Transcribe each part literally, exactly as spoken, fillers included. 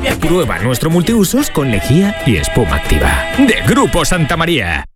Prueba nuestro multiusos con lejía y espuma activa. De Grupo Santa María.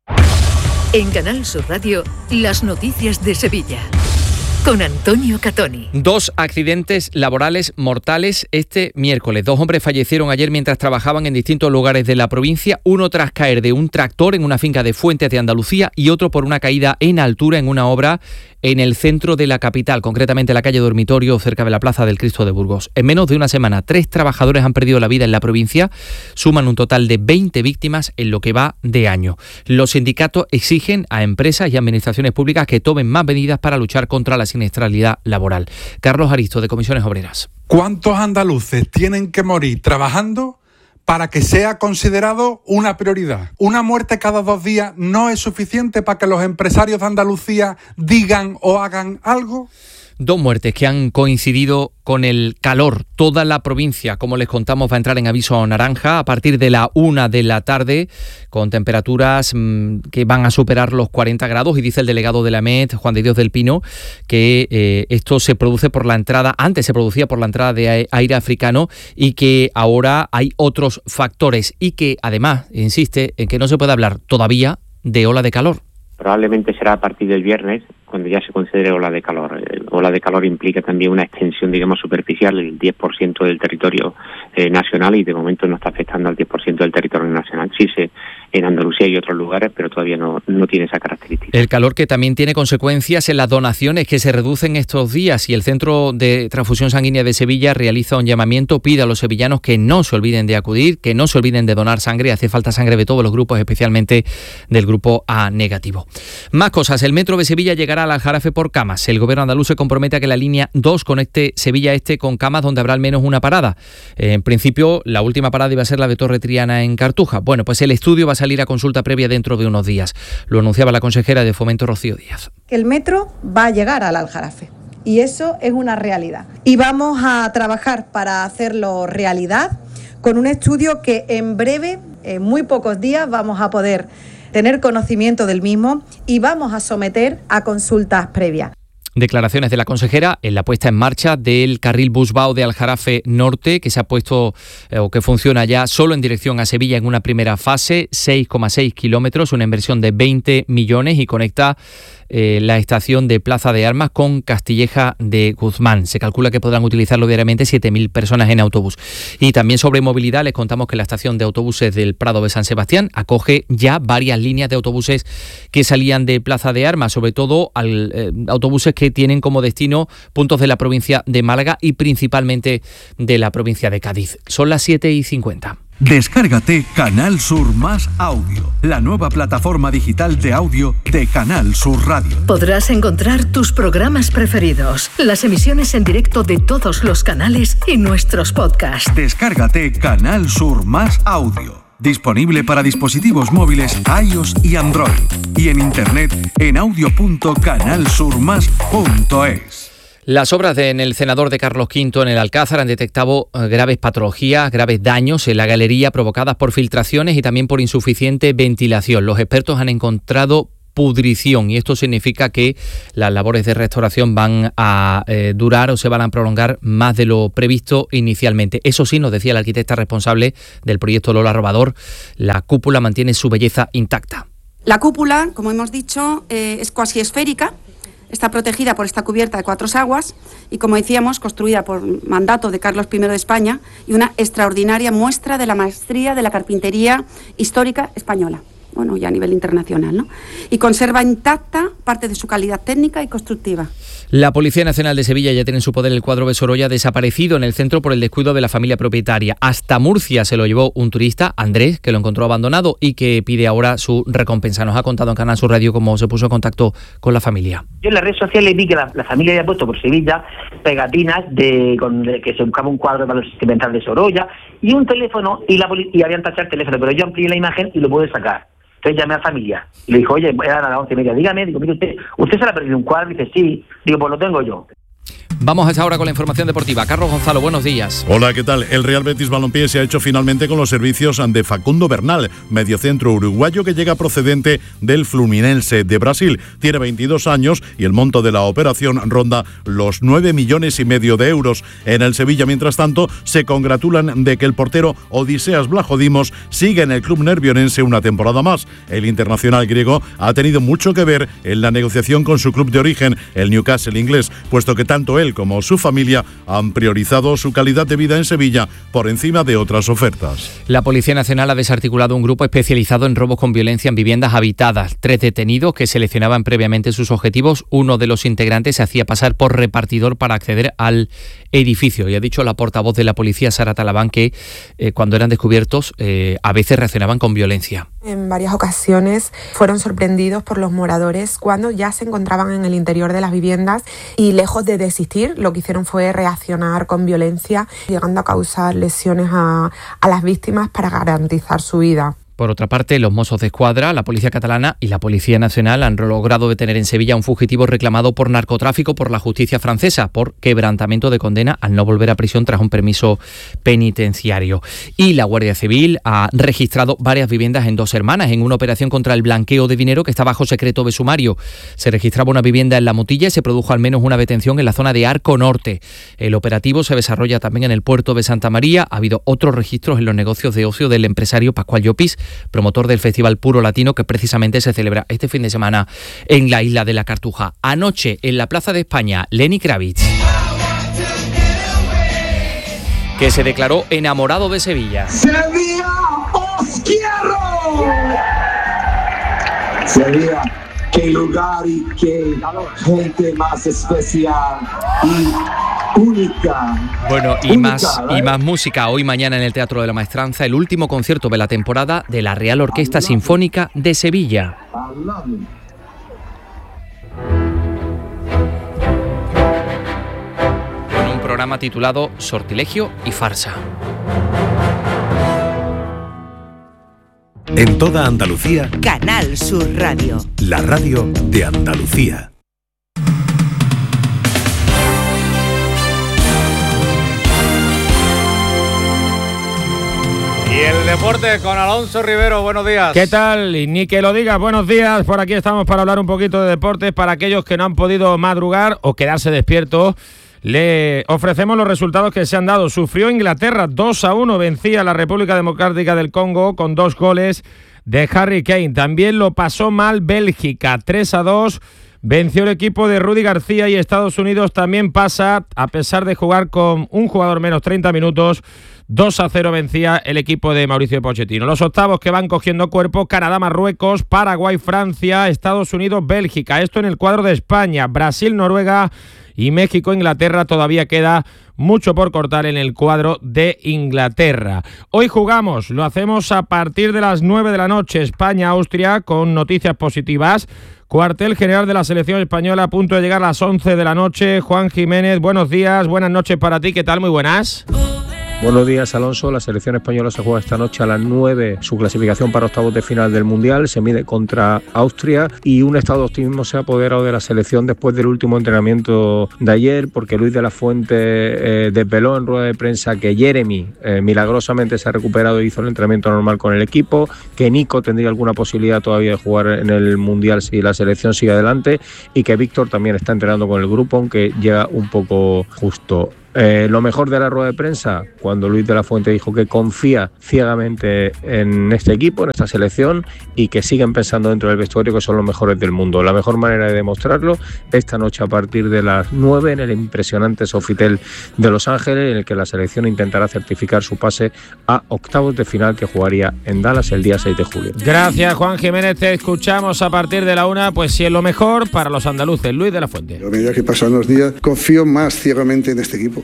En Canal Sur Radio, las noticias de Sevilla. Con Antonio Catoni. Dos accidentes laborales mortales este miércoles. Dos hombres fallecieron ayer mientras trabajaban en distintos lugares de la provincia, uno tras caer de un tractor en una finca de Fuentes de Andalucía y otro por una caída en altura en una obra en el centro de la capital, concretamente la calle Dormitorio, cerca de la Plaza del Cristo de Burgos. En menos de una semana, tres trabajadores han perdido la vida en la provincia, suman un total de veinte víctimas en lo que va de año. Los sindicatos exigen a empresas y administraciones públicas que tomen más medidas para luchar contra la siniestralidad laboral. Carlos Aristo, de Comisiones Obreras. ¿Cuántos andaluces tienen que morir trabajando para que sea considerado una prioridad? Una muerte cada dos días no es suficiente para que los empresarios de Andalucía digan o hagan algo. Dos muertes que han coincidido con el calor. Toda la provincia, como les contamos, va a entrar en aviso naranja a partir de la una de la tarde, con temperaturas mmm, que van a superar los cuarenta grados. Y dice el delegado de la M E D, Juan de Dios del Pino, que eh, esto se produce por la entrada, antes se producía por la entrada de aire africano y que ahora hay otros factores. Y que además insiste en que no se puede hablar todavía de ola de calor. Probablemente será a partir del viernes cuando ya se considere ola de calor. El ola de calor implica también una extensión, digamos, superficial del diez por ciento del territorio eh, nacional, y de momento no está afectando al diez por ciento del territorio nacional. Sí se en Andalucía y otros lugares, pero todavía no, no tiene esa característica. El calor que también tiene consecuencias en las donaciones que se reducen estos días, y el Centro de Transfusión Sanguínea de Sevilla realiza un llamamiento, pide a los sevillanos que no se olviden de acudir, que no se olviden de donar sangre. Hace falta sangre de todos los grupos, especialmente del grupo A negativo. Más cosas. El metro de Sevilla llegará al Aljarafe por camas. El gobierno andaluz se compromete a que la línea dos conecte Sevilla Este con camas, donde habrá al menos una parada. En principio, la última parada iba a ser la de Torre Triana en Cartuja. Bueno, pues el estudio va a salir a consulta previa dentro de unos días. Lo anunciaba la consejera de Fomento, Rocío Díaz. Que el metro va a llegar al Aljarafe. Y eso es una realidad. Y vamos a trabajar para hacerlo realidad con un estudio que en breve, en muy pocos días, vamos a poder tener conocimiento del mismo y vamos a someter a consultas previas. Declaraciones de la consejera en la puesta en marcha del carril Busbao de Aljarafe Norte, que se ha puesto eh, o que funciona ya solo en dirección a Sevilla en una primera fase, seis coma seis kilómetros, una inversión de veinte millones, y conecta eh, la estación de Plaza de Armas con Castilleja de Guzmán. Se calcula que podrán utilizarlo diariamente siete mil personas en autobús. Y también sobre movilidad les contamos que la estación de autobuses del Prado de San Sebastián acoge ya varias líneas de autobuses que salían de Plaza de Armas, sobre todo al, eh, autobuses que tienen como destino puntos de la provincia de Málaga y principalmente de la provincia de Cádiz. Son las siete y cincuenta. Descárgate Canal Sur Más Audio, la nueva plataforma digital de audio de Canal Sur Radio. Podrás encontrar tus programas preferidos, las emisiones en directo de todos los canales y nuestros podcasts. Descárgate Canal Sur Más Audio. Disponible para dispositivos móviles iOS y Android. Y en internet en audio punto canal sur más punto es. Las obras de, en el Cenador de Carlos quinto en el Alcázar han detectado graves patologías, graves daños en la galería provocadas por filtraciones y también por insuficiente ventilación. Los expertos han encontrado pudrición, y esto significa que las labores de restauración van a eh, durar o se van a prolongar más de lo previsto inicialmente. Eso sí, nos decía la arquitecta responsable del proyecto Lola Robador, la cúpula mantiene su belleza intacta. La cúpula, como hemos dicho, eh, es cuasi esférica, está protegida por esta cubierta de cuatro aguas y, como decíamos, construida por mandato de Carlos primero de España, y una extraordinaria muestra de la maestría de la carpintería histórica española. Bueno, ya a nivel internacional, ¿no? Y conserva intacta parte de su calidad técnica y constructiva. La Policía Nacional de Sevilla ya tiene en su poder el cuadro de Sorolla, desaparecido en el centro por el descuido de la familia propietaria. Hasta Murcia se lo llevó un turista, Andrés, que lo encontró abandonado y que pide ahora su recompensa. Nos ha contado en Canal Sur Radio cómo se puso en contacto con la familia. Yo en las redes sociales vi que la, la familia había puesto por Sevilla pegatinas de, con, de que se buscaba un cuadro para los sentimental de Sorolla y un teléfono, y, la, y habían tachado el teléfono, pero yo amplié la imagen y lo pude sacar. Entonces llamé a la familia y le dijo, oye, eran a las once y media, dígame, digo, mire usted, ¿usted se le ha perdido un cuadro? Y dice, sí, digo, pues lo tengo yo. Vamos a esta hora con la información deportiva. Carlos Gonzalo, buenos días. Hola, ¿qué tal? El Real Betis Balompié se ha hecho finalmente con los servicios de Facundo Bernal, mediocentro uruguayo que llega procedente del Fluminense de Brasil. Tiene veintidós años y el monto de la operación ronda los nueve millones y medio de euros. En el Sevilla, mientras tanto, se congratulan de que el portero Odiseas Vlachodimos sigue en el club nervionense una temporada más. El internacional griego ha tenido mucho que ver en la negociación con su club de origen, el Newcastle inglés, puesto que tanto él como su familia han priorizado su calidad de vida en Sevilla por encima de otras ofertas. La Policía Nacional ha desarticulado un grupo especializado en robos con violencia en viviendas habitadas. Tres detenidos que seleccionaban previamente sus objetivos. Uno de los integrantes se hacía pasar por repartidor para acceder al edificio. Y ha dicho la portavoz de la policía, Sara Talabán, que eh, cuando eran descubiertos eh, a veces reaccionaban con violencia. En varias ocasiones fueron sorprendidos por los moradores cuando ya se encontraban en el interior de las viviendas y, lejos de desistir, lo que hicieron fue reaccionar con violencia, llegando a causar lesiones a, a las víctimas para garantizar su vida. Por otra parte, los Mossos de Escuadra, la Policía Catalana y la Policía Nacional han logrado detener en Sevilla a un fugitivo reclamado por narcotráfico por la justicia francesa por quebrantamiento de condena al no volver a prisión tras un permiso penitenciario. Y la Guardia Civil ha registrado varias viviendas en Dos Hermanas en una operación contra el blanqueo de dinero que está bajo secreto de sumario. Se registraba una vivienda en La Motilla y se produjo al menos una detención en la zona de Arco Norte. El operativo se desarrolla también en el puerto de Santa María. Ha habido otros registros en los negocios de ocio del empresario Pascual Llopis, promotor del Festival Puro Latino, que precisamente se celebra este fin de semana en la isla de la Cartuja. Anoche, en la Plaza de España, Lenny Kravitz, que se declaró enamorado de Sevilla. ¡Sevilla, os quiero! Sevilla, qué lugar y qué gente más especial y única. Bueno, y única, más ¿eh? y más música. Hoy mañana en el Teatro de la Maestranza, el último concierto de la temporada de la Real Orquesta Sinfónica de Sevilla. Con un programa titulado Sortilegio y Farsa. En toda Andalucía, Canal Sur Radio. La radio de Andalucía. Y el deporte con Alonso Rivero, buenos días. ¿Qué tal? Y ni que lo digas, buenos días. Por aquí estamos para hablar un poquito de deportes. Para aquellos que no han podido madrugar o quedarse despiertos, le ofrecemos los resultados que se han dado. Sufrió Inglaterra, dos a uno, vencía a la República Democrática del Congo con dos goles de Harry Kane. También lo pasó mal Bélgica, tres a dos, venció el equipo de Rudy García, y Estados Unidos también pasa, a pesar de jugar con un jugador menos treinta minutos, dos a cero vencía el equipo de Mauricio Pochettino. Los octavos que van cogiendo cuerpo: Canadá, Marruecos, Paraguay, Francia, Estados Unidos, Bélgica. Esto en el cuadro de España. Brasil, Noruega y México, Inglaterra. Todavía queda mucho por cortar en el cuadro de Inglaterra. Hoy jugamos, lo hacemos a partir de las nueve de la noche, España-Austria, con noticias positivas. Cuartel general de la selección española a punto de llegar a las once de la noche. Juan Jiménez, buenos días, buenas noches para ti, ¿qué tal? Muy buenas. Buenos días, Alonso. La selección española se juega esta noche a las nueve su clasificación para octavos de final del Mundial. Se mide contra Austria y un estado de optimismo se ha apoderado de la selección después del último entrenamiento de ayer, porque Luis de la Fuente eh, desveló en rueda de prensa que Jeremy eh, milagrosamente se ha recuperado y hizo el entrenamiento normal con el equipo, que Nico tendría alguna posibilidad todavía de jugar en el Mundial si la selección sigue adelante, y que Víctor también está entrenando con el grupo, aunque llega un poco justo. Eh, lo mejor de la rueda de prensa, cuando Luis de la Fuente dijo que confía ciegamente en este equipo, en esta selección, y que siguen pensando dentro del vestuario que son los mejores del mundo. La mejor manera de demostrarlo esta noche a partir de las nueve en el impresionante Sofitel de Los Ángeles, en el que la selección intentará certificar su pase a octavos de final, que jugaría en Dallas el día seis de julio. Gracias, Juan Jiménez. Te escuchamos a partir de la una. Pues sí, es lo mejor para los andaluces. Luis de la Fuente. A medida que pasan los días, confío más ciegamente en este equipo.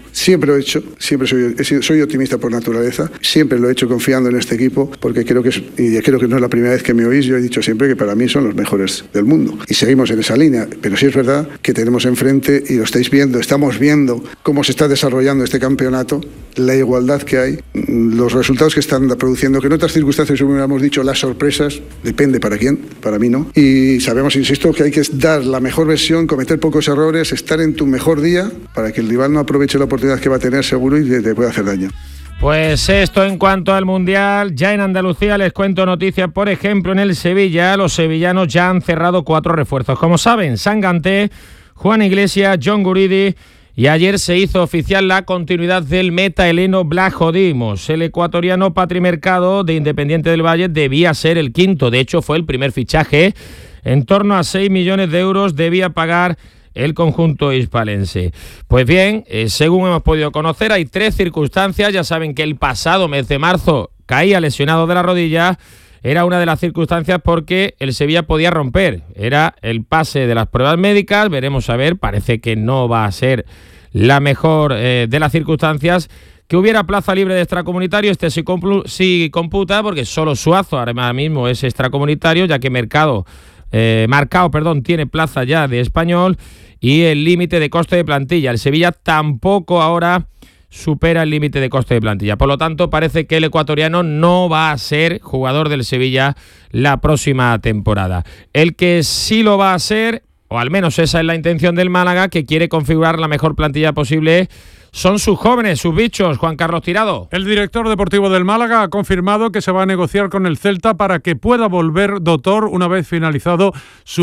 Siempre lo he hecho, siempre soy, he sido, soy optimista por naturaleza, siempre lo he hecho confiando en este equipo, porque creo que, es, y creo que no es la primera vez que me oís, yo he dicho siempre que para mí son los mejores del mundo. Y seguimos en esa línea, pero sí es verdad que tenemos enfrente, y lo estáis viendo, estamos viendo cómo se está desarrollando este campeonato, la igualdad que hay, los resultados que están produciendo, que en otras circunstancias hubiéramos dicho las sorpresas, depende para quién, para mí no. Y sabemos, insisto, que hay que dar la mejor versión, cometer pocos errores, estar en tu mejor día, para que el rival no aproveche la oportunidad que va a tener seguro y te puede hacer daño. Pues esto en cuanto al Mundial. Ya en Andalucía les cuento noticias. Por ejemplo, en el Sevilla, los sevillanos ya han cerrado cuatro refuerzos. Como saben, Sanganté, Juan Iglesias, John Guridi, y ayer se hizo oficial la continuidad del meta Heleno Blajodimos. El ecuatoriano Patri Mercado, de Independiente del Valle, debía ser el quinto. De hecho, fue el primer fichaje. En torno a seis millones de euros debía pagar el conjunto hispalense. Pues bien, eh, según hemos podido conocer, hay tres circunstancias. Ya saben que el pasado mes de marzo caía lesionado de la rodilla. Era una de las circunstancias porque el Sevilla podía romper. Era el pase de las pruebas médicas. Veremos a ver. Parece que no va a ser la mejor eh, de las circunstancias. Que hubiera plaza libre de extracomunitario, este sí, complu- sí computa, porque solo Suazo ahora mismo es extracomunitario, ya que Mercado... Eh, Marcao, perdón, tiene plaza ya de español, y el límite de coste de plantilla. El Sevilla tampoco ahora supera el límite de coste de plantilla. Por lo tanto, parece que el ecuatoriano no va a ser jugador del Sevilla la próxima temporada. El que sí lo va a ser, o al menos esa es la intención del Málaga, que quiere configurar la mejor plantilla posible, son sus jóvenes, sus bichos. Juan Carlos Tirado. El director deportivo del Málaga ha confirmado que se va a negociar con el Celta para que pueda volver Dotor una vez finalizado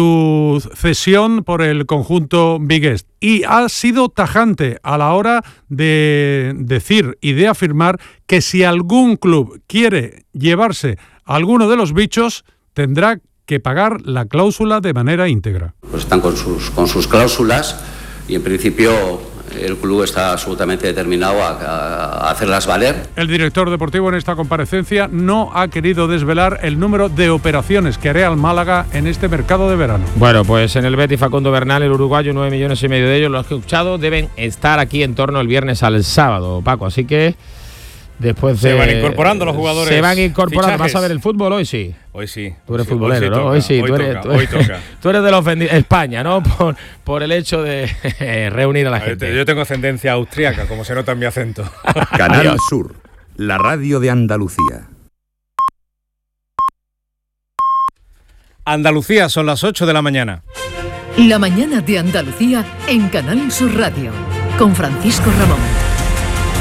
su cesión por el conjunto vigués. Y ha sido tajante a la hora de decir y de afirmar que si algún club quiere llevarse a alguno de los bichos, tendrá que pagar la cláusula de manera íntegra. Pues están con sus, con sus cláusulas y en principio el club está absolutamente determinado a, a hacerlas valer. El director deportivo en esta comparecencia no ha querido desvelar el número de operaciones que hará el Málaga en este mercado de verano. Bueno, pues en el Betis Facundo Bernal, el uruguayo, nueve millones y medio de ellos, los que he escuchado, deben estar aquí en torno el viernes al sábado, Paco. Así que después de, se van incorporando los jugadores. Se van incorporando. Fichajes. ¿Vas a ver el fútbol hoy? Sí. Hoy sí. Tú eres sí, futbolero, hoy sí ¿no? Toca, hoy sí. Hoy tú, eres, toca, tú, hoy eres, toca. tú eres de los ofendidos. España, ¿no? Por, por el hecho de reunir a la gente. Yo tengo ascendencia austríaca, como se nota en mi acento. Canal Sur, la radio de Andalucía. Andalucía, son las ocho de la mañana. La mañana de Andalucía en Canal Sur Radio, con Francisco Ramón.